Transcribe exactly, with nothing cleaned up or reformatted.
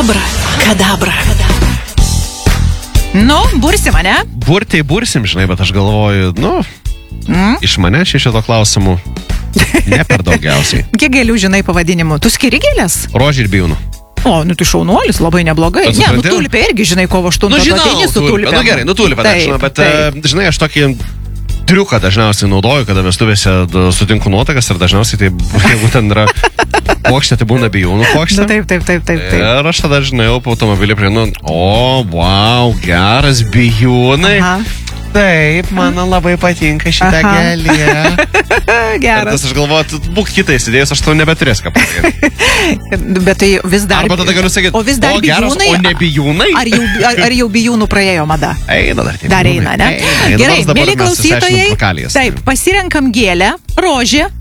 Abra, kadabra. Nu, bursim, ne? Burtai bursim, žinai, bet aš galvoju, nu, mm? iš mane šito klausimų ne per daugiausiai. Kiek gėlių žinai pavadinimu? Tu skiri gėlės? Rožė ir bijūnų. O, nu tai šaunuolis, labai neblogai. Ne, nu tulipė irgi, žinai, kovo aštuntą. Nu, žinau, tulipė. Nu gerai, nu tulipė, taip, žinau, bet, taip. žinai, aš tokį triuką dažniausiai naudoju, kada vestuvėse sutinku nuotakas ir dažniausiai tai, jeigu ten yra pokštė, tai būna bijūnų pokštė. Nu, taip, taip, taip, taip, taip. Ir aš tada, žinai, jau po automobilį prieinu, o, wow, geras bijūnai. Aha. Taip, man labai patinka šitą gėlę. Geras. Aš galvoju, būk kitais idėjus, aš tau nebeturės ką pasakyti. Bet tai vis dar... Arba tada galiu sakyti, o vis dar o geras, bijūnai, o ne bijūnai? Ar jau, ar, ar jau bijūnų praėjo mada? Eina dar. Dar eina, ne? Eina. Gerai, mėly klausytojai, taip, pasirenkam gėlę, rožė,